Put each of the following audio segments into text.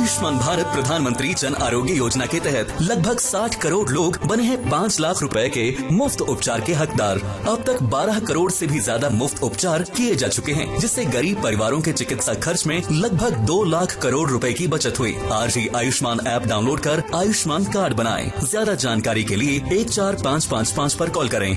आयुष्मान भारत प्रधानमंत्री जन आरोग्य योजना के तहत लगभग 60 करोड़ लोग बने हैं 5 लाख रुपए के मुफ्त उपचार के हकदार। अब तक 12 करोड़ से भी ज्यादा मुफ्त उपचार किए जा चुके हैं, जिससे गरीब परिवारों के चिकित्सा खर्च में लगभग 2 लाख करोड़ रुपए की बचत हुई। आज ही आयुष्मान ऐप डाउनलोड कर आयुष्मान कार्ड बनाएं। ज्यादा जानकारी के लिए 14555 पर कॉल करें।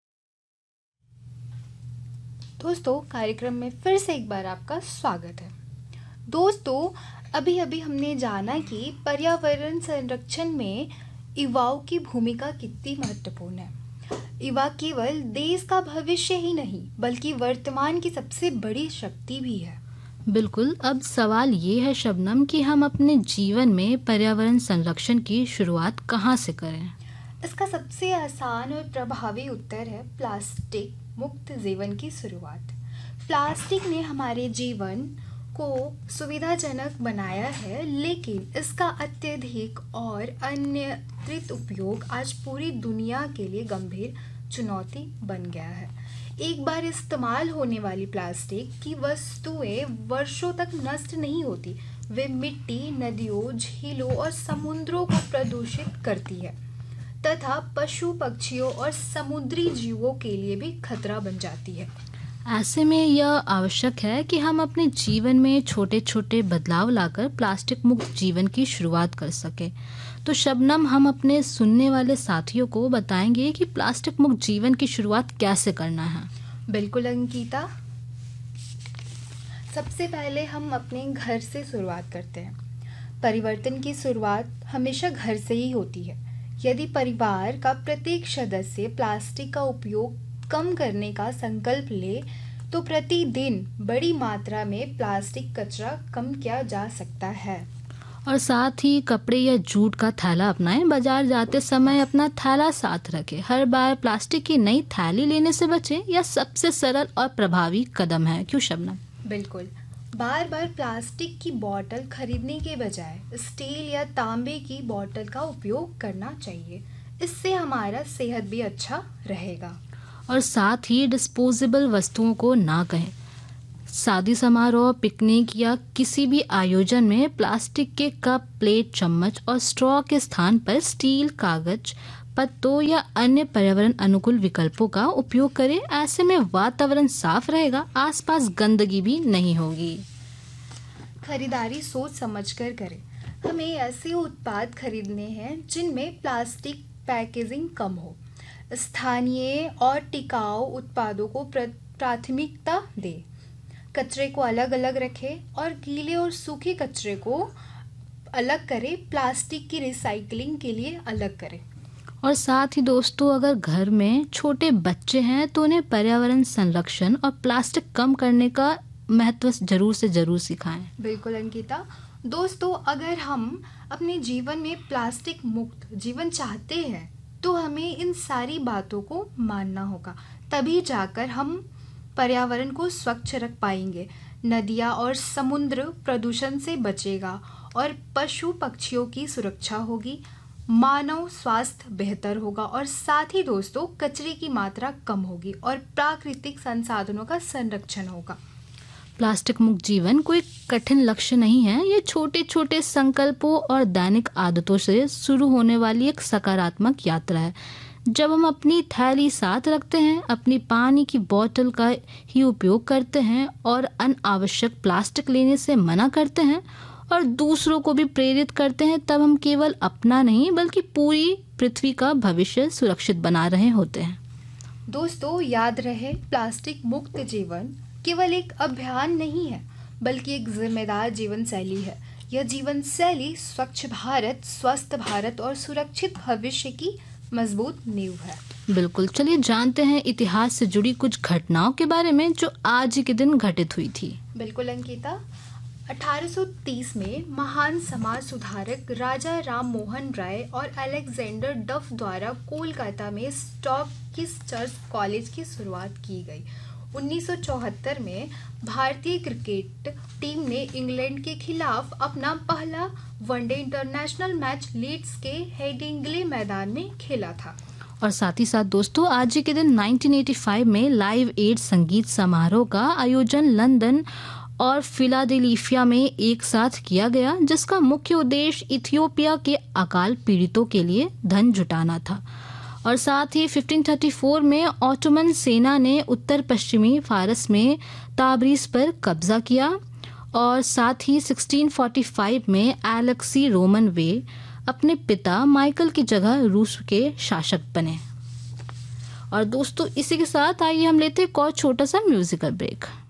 दोस्तों, कार्यक्रम में फिर से एक बार आपका स्वागत है। दोस्तों, अभी अभी हमने जाना कि पर्यावरण संरक्षण में युवाओं की भूमिका कितनी महत्वपूर्ण है। युवा केवल देश का भविष्य ही नहीं बल्कि वर्तमान की सबसे बड़ी शक्ति भी है। बिल्कुल। अब सवाल ये है शबनम कि हम अपने जीवन में पर्यावरण संरक्षण की शुरुआत कहाँ से करें? इसका सबसे आसान और प्रभावी उत्तर है प्लास्टिक मुक्त जीवन की शुरुआत। प्लास्टिक ने हमारे जीवन को सुविधाजनक बनाया है, लेकिन इसका अत्यधिक और अनियंत्रित उपयोग आज पूरी दुनिया के लिए गंभीर चुनौती बन गया है। एक बार इस्तेमाल होने वाली प्लास्टिक की वस्तुएं वर्षों तक नष्ट नहीं होती। वे मिट्टी, नदियों, झीलों और समुद्रों को प्रदूषित करती है तथा पशु, पक्षियों और समुद्री जीवों के लिए भी खतरा बन जाती है। ऐसे में यह आवश्यक है कि हम अपने जीवन में छोटे छोटे बदलाव लाकर प्लास्टिक मुक्त जीवन की शुरुआत कर सकें। तो शबनम, हम अपने सुनने वाले साथियों को बताएंगे कि प्लास्टिक मुक्त जीवन की शुरुआत कैसे करना है। बिल्कुल अंकिता, सबसे पहले हम अपने घर से शुरुआत करते हैं। परिवर्तन की शुरुआत हमेशा घर से ही होती है। यदि परिवार का प्रत्येक सदस्य प्लास्टिक का उपयोग कम करने का संकल्प ले तो प्रतिदिन बड़ी मात्रा में प्लास्टिक कचरा कम किया जा सकता है। और साथ ही कपड़े या जूट का थैला अपनाएं। बाजार जाते समय अपना थैला साथ रखें। हर बार प्लास्टिक की नई थैली लेने से बचें। यह सबसे सरल और प्रभावी कदम है। क्यों शबनम? बिल्कुल। बार बार प्लास्टिक की बोतल खरीदने के बजाय स्टील या तांबे की बोतल का उपयोग करना चाहिए। इससे हमारा सेहत भी अच्छा रहेगा। और साथ ही डिस्पोजेबल वस्तुओं को ना कहें। शादी समारोह, पिकनिक या किसी भी आयोजन में प्लास्टिक के कप, प्लेट, चम्मच और स्ट्रॉ के स्थान पर स्टील, कागज, पत्तों या अन्य पर्यावरण अनुकूल विकल्पों का उपयोग करें। ऐसे में वातावरण साफ रहेगा, आसपास गंदगी भी नहीं होगी। खरीदारी सोच समझकर करें। हमें ऐसे उत्पाद खरीदने हैं जिनमें प्लास्टिक पैकेजिंग कम हो। स्थानीय और टिकाऊ उत्पादों को प्राथमिकता दें। कचरे को अलग अलग रखें और गीले और सूखे कचरे को अलग करें। प्लास्टिक की रिसाइकलिंग के लिए अलग करें। और साथ ही दोस्तों, अगर घर में छोटे बच्चे हैं तो उन्हें पर्यावरण संरक्षण और प्लास्टिक कम करने का महत्व जरूर से जरूर सिखाएं। बिल्कुल अंकिता। दोस्तों, अगर हम अपने जीवन में प्लास्टिक मुक्त जीवन चाहते हैं तो हमें इन सारी बातों को मानना होगा। तभी जाकर हम पर्यावरण को स्वच्छ रख पाएंगे। नदियाँ और समुद्र प्रदूषण से बचेगा और पशु पक्षियों की सुरक्षा होगी। मानव स्वास्थ्य बेहतर होगा और साथ ही दोस्तों, कचरे की मात्रा कम होगी और प्राकृतिक संसाधनों का संरक्षण होगा। प्लास्टिक मुक्त जीवन कोई कठिन लक्ष्य नहीं है। ये छोटे छोटे संकल्पों और दैनिक आदतों से शुरू होने वाली एक सकारात्मक यात्रा है। जब हम अपनी थैली साथ रखते हैं, अपनी पानी की बोतल का ही उपयोग करते हैं और अनावश्यक प्लास्टिक लेने से मना करते हैं और दूसरों को भी प्रेरित करते हैं, तब हम केवल अपना नहीं बल्कि पूरी पृथ्वी का भविष्य सुरक्षित बना रहे होते हैं। दोस्तों, याद रहे, प्लास्टिक मुक्त जीवन केवल एक अभियान नहीं है बल्कि एक जिम्मेदार जीवन शैली है। यह जीवन शैली स्वच्छ भारत, स्वस्थ भारत और सुरक्षित भविष्य की मजबूत नींव है। बिल्कुल। चलिए जानते हैं इतिहास से जुड़ी कुछ घटनाओं के बारे में जो आज ही के दिन घटित हुई थी। बिल्कुल अंकिता। 1830 में महान समाज सुधारक राजा राम मोहन राय और अलेक्जेंडर डफ द्वारा कोलकाता में स्टॉकिस चर्च कॉलेज की शुरुआत की गई। 1974 में भारतीय क्रिकेट टीम ने इंग्लैंड के खिलाफ अपना पहला वनडे इंटरनेशनल मैच लीड्स के हेडिंग्ले मैदान में खेला था। और साथ ही साथ दोस्तों, आज ही के दिन 1985 में लाइव एड संगीत समारोह का आयोजन लंदन और फिलाडेल्फिया में एक साथ किया गया, जिसका मुख्य उद्देश्य इथियोपिया के अकाल पीड़ितों के लिए धन जुटाना था। और साथ ही 1534 में ऑटोमन सेना ने उत्तर पश्चिमी फारस में ताब्रीज पर कब्जा किया और साथ ही 1645 में एलेक्सी रोमन वे अपने पिता माइकल की जगह रूस के शासक बने। और दोस्तों, इसी के साथ आइए हम लेते हैं एक और छोटा सा म्यूजिकल ब्रेक।